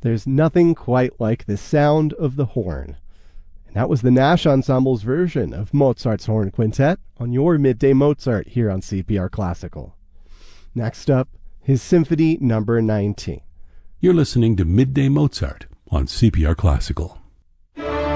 There's nothing quite like the sound of the horn. And that was the Nash Ensemble's version of Mozart's Horn Quintet on your Midday Mozart here on CPR Classical. Next up, his Symphony No. 19. You're listening to Midday Mozart on CPR Classical.